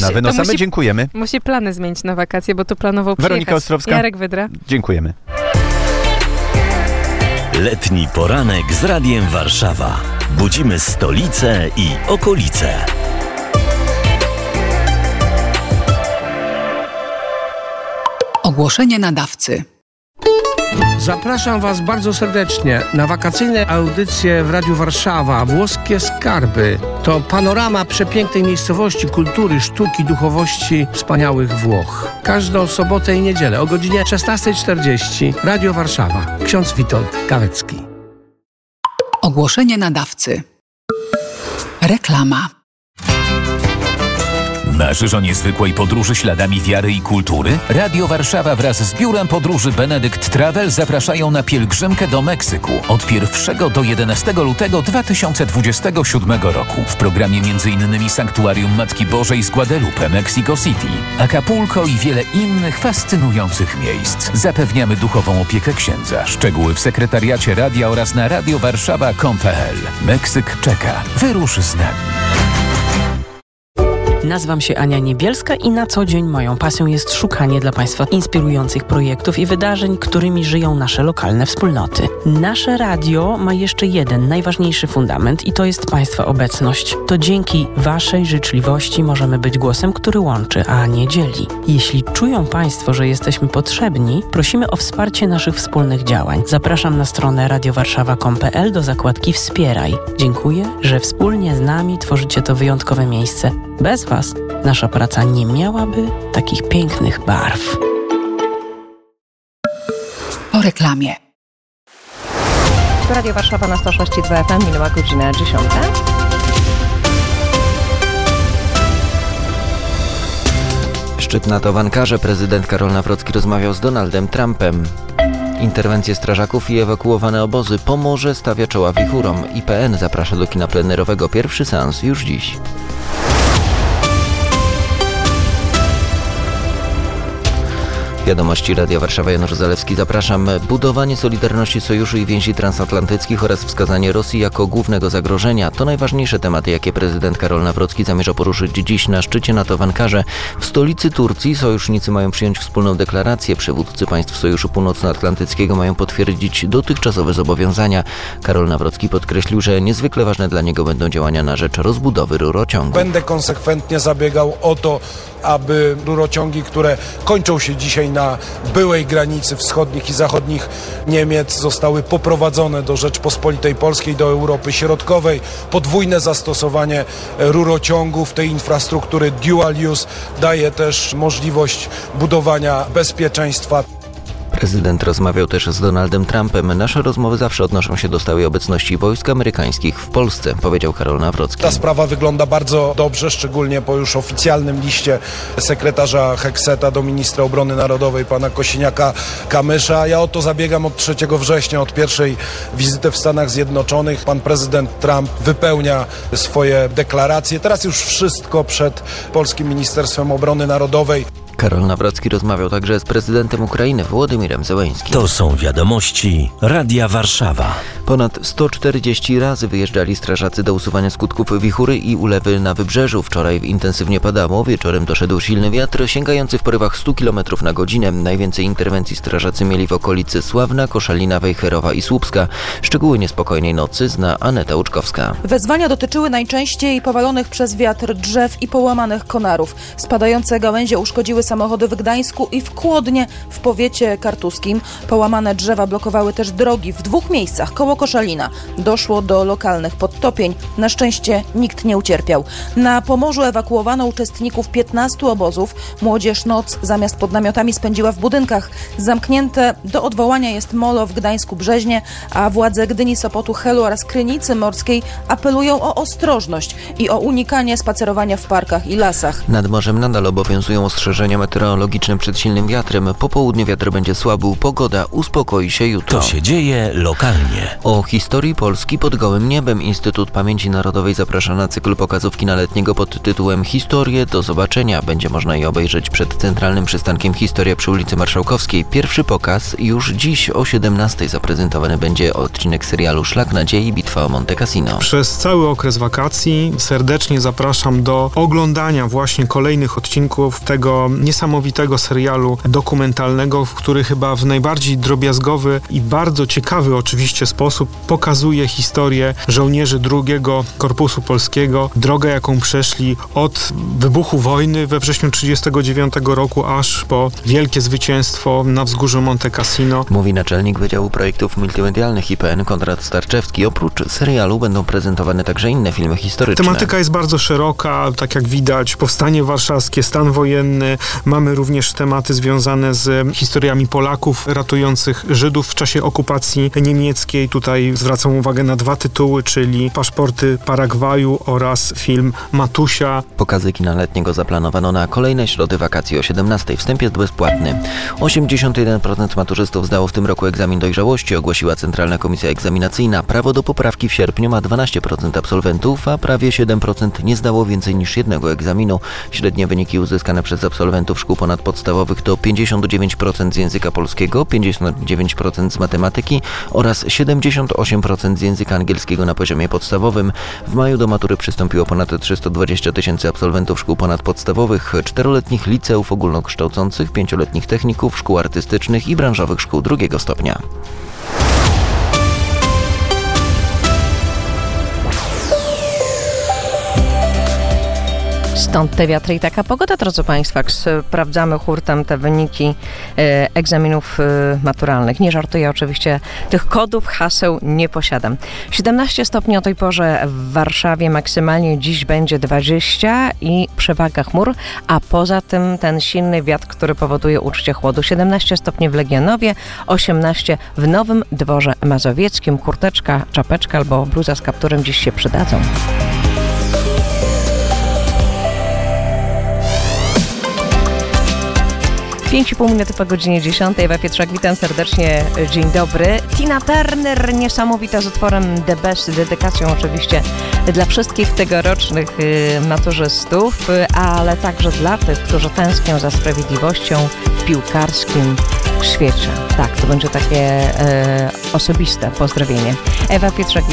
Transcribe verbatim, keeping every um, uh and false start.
na wynos, a my dziękujemy. Musi plany zmienić na wakacje, bo to planował przyjechać. Weronika Ostrowska. Jarek Wydra. Dziękujemy. Letni poranek z Radiem Warszawa. Budzimy stolicę i okolice. Ogłoszenie nadawcy. Zapraszam Was bardzo serdecznie na wakacyjne audycje w Radiu Warszawa. Włoskie Skarby to panorama przepięknej miejscowości, kultury, sztuki, duchowości wspaniałych Włoch. Każdą sobotę i niedzielę o godzinie szesnasta czterdzieści. Radio Warszawa. Ksiądz Witold Kawecki. Ogłoszenie nadawcy. Reklama. Marzysz o niezwykłej podróży śladami wiary i kultury? Radio Warszawa wraz z Biurem Podróży Benedict Travel zapraszają na pielgrzymkę do Meksyku od pierwszego do jedenastego lutego dwa tysiące dwudziestego siódmego roku. W programie m.in. Sanktuarium Matki Bożej z Guadalupe, Mexico City, Acapulco i wiele innych fascynujących miejsc. Zapewniamy duchową opiekę księdza. Szczegóły w sekretariacie radia oraz na radiowarszawa kropka com kropka pe el. Meksyk czeka. Wyrusz z nami. Nazywam się Ania Niebielska i na co dzień moją pasją jest szukanie dla Państwa inspirujących projektów i wydarzeń, którymi żyją nasze lokalne wspólnoty. Nasze radio ma jeszcze jeden najważniejszy fundament i to jest Państwa obecność. To dzięki Waszej życzliwości możemy być głosem, który łączy, a nie dzieli. Jeśli czują Państwo, że jesteśmy potrzebni, prosimy o wsparcie naszych wspólnych działań. Zapraszam na stronę radiowarszawa kropka com kropka pe el do zakładki Wspieraj. Dziękuję, że wspólnie z nami tworzycie to wyjątkowe miejsce. Bez Was nasza praca nie miałaby takich pięknych barw. Po reklamie. Radio Warszawa na sto sześć i dwa F M, minęła godzina dziesiąta. Szczyt NATO w Ankarze. Prezydent Karol Nawrocki rozmawiał z Donaldem Trumpem. Interwencje strażaków i ewakuowane obozy. Pomorze stawia czoła wichurom. I pe en zaprasza do kina plenerowego. Pierwszy seans już dziś. Wiadomości Radia Warszawa, Janusz Zalewski. Zapraszam. Budowanie solidarności sojuszu i więzi transatlantyckich oraz wskazanie Rosji jako głównego zagrożenia to najważniejsze tematy, jakie prezydent Karol Nawrocki zamierza poruszyć dziś na szczycie NATO w Ankarze. W stolicy Turcji sojusznicy mają przyjąć wspólną deklarację. Przywódcy państw Sojuszu Północnoatlantyckiego mają potwierdzić dotychczasowe zobowiązania. Karol Nawrocki podkreślił, że niezwykle ważne dla niego będą działania na rzecz rozbudowy rurociągu. Będę konsekwentnie zabiegał o to, aby rurociągi, które kończą się dzisiaj na byłej granicy wschodnich i zachodnich Niemiec, zostały poprowadzone do Rzeczpospolitej Polskiej, do Europy Środkowej. Podwójne zastosowanie rurociągów, tej infrastruktury dual use daje też możliwość budowania bezpieczeństwa. Prezydent rozmawiał też z Donaldem Trumpem. Nasze rozmowy zawsze odnoszą się do stałej obecności wojsk amerykańskich w Polsce, powiedział Karol Nawrocki. Ta sprawa wygląda bardzo dobrze, szczególnie po już oficjalnym liście sekretarza Hekseta do ministra obrony narodowej, pana Kosiniaka-Kamysza. Ja o to zabiegam od trzeciego września, od pierwszej wizyty w Stanach Zjednoczonych. Pan prezydent Trump wypełnia swoje deklaracje. Teraz już wszystko przed Polskim Ministerstwem Obrony Narodowej. Karol Nawrocki rozmawiał także z prezydentem Ukrainy Wołodymirem Zełeńskim. To są wiadomości Radia Warszawa. Ponad sto czterdzieści razy wyjeżdżali strażacy do usuwania skutków wichury i ulewy na wybrzeżu. Wczoraj intensywnie padało, wieczorem doszedł silny wiatr sięgający w porywach stu kilometrów na godzinę. Najwięcej interwencji strażacy mieli w okolicy Sławna, Koszalina, Wejherowa i Słupska. Szczegóły niespokojnej nocy zna Aneta Łuczkowska. Wezwania dotyczyły najczęściej powalonych przez wiatr drzew i połamanych konarów. Spadające gałęzie uszkodziły samochody w Gdańsku i w Kłodnie w powiecie kartuskim. Połamane drzewa blokowały też drogi w dwóch miejscach koło Koszalina. Doszło do lokalnych podtopień. Na szczęście nikt nie ucierpiał. Na Pomorzu ewakuowano uczestników piętnastu obozów. Młodzież noc zamiast pod namiotami spędziła w budynkach. Zamknięte do odwołania jest molo w Gdańsku-Brzeźnie, a władze Gdyni, Sopotu, Helu oraz Krynicy Morskiej apelują o ostrożność i o unikanie spacerowania w parkach i lasach. Nad morzem nadal obowiązują ostrzeżenia meteorologiczne przed silnym wiatrem. Po południu wiatr będzie słabł, pogoda uspokoi się jutro. To się dzieje lokalnie. O historii Polski pod gołym niebem Instytut Pamięci Narodowej zaprasza na cykl pokazów kina letniego pod tytułem Historie do zobaczenia. Będzie można je obejrzeć przed centralnym przystankiem Historia przy ulicy Marszałkowskiej. Pierwszy pokaz już dziś o siedemnastej zaprezentowany będzie odcinek serialu Szlak Nadziei, Bitwa o Monte Cassino. Przez cały okres wakacji serdecznie zapraszam do oglądania właśnie kolejnych odcinków tego niesamowitego serialu dokumentalnego, w który chyba w najbardziej drobiazgowy i bardzo ciekawy oczywiście sposób pokazuje historię żołnierzy drugiego Korpusu Polskiego, drogę jaką przeszli od wybuchu wojny we wrześniu tysiąc dziewięćset trzydziestego dziewiątego roku aż po wielkie zwycięstwo na wzgórzu Monte Cassino. Mówi naczelnik Wydziału Projektów Multimedialnych I P N Konrad Starczewski. Oprócz serialu będą prezentowane także inne filmy historyczne. Tematyka jest bardzo szeroka, tak jak widać, powstanie warszawskie, stan wojenny. Mamy również tematy związane z historiami Polaków ratujących Żydów w czasie okupacji niemieckiej. Tutaj zwracam uwagę na dwa tytuły, czyli Paszporty Paragwaju oraz film Matusia. Pokazy kina letniego zaplanowano na kolejne środy wakacji o siedemnastej. Wstęp jest bezpłatny. osiemdziesiąt jeden procent maturzystów zdało w tym roku egzamin dojrzałości, ogłosiła Centralna Komisja Egzaminacyjna. Prawo do poprawki w sierpniu ma dwanaście procent absolwentów, a prawie siedem procent nie zdało więcej niż jednego egzaminu. Średnie wyniki uzyskane przez absolwentów szkół ponadpodstawowych to pięćdziesiąt dziewięć procent z języka polskiego, pięćdziesiąt dziewięć procent z matematyki oraz siedemdziesiąt osiem procent z języka angielskiego na poziomie podstawowym. W maju do matury przystąpiło ponad trzysta dwadzieścia tysięcy absolwentów szkół ponadpodstawowych, czteroletnich liceów ogólnokształcących, pięcioletnich techników, szkół artystycznych i branżowych szkół drugiego stopnia. Stąd te wiatry i taka pogoda, drodzy Państwo, jak sprawdzamy hurtem te wyniki e, egzaminów e, maturalnych. Nie żartuję, oczywiście tych kodów, haseł nie posiadam. siedemnaście stopni o tej porze w Warszawie, maksymalnie dziś będzie dwadzieścia i przewaga chmur, a poza tym ten silny wiatr, który powoduje uczucie chłodu. siedemnaście stopni w Legionowie, osiemnaście w Nowym Dworze Mazowieckim. Kurteczka, czapeczka albo bluza z kapturem dziś się przydadzą. pięć i pół minuty po godzinie dziesiątej. Ewa Pietrzak, witam serdecznie, dzień dobry. Tina Turner, niesamowita z utworem The Best, dedykacją oczywiście dla wszystkich tegorocznych y, maturzystów, y, ale także dla tych, którzy tęsknią za sprawiedliwością w piłkarskim świecie. Tak, to będzie takie y, osobiste pozdrowienie. Ewa Pietrzak,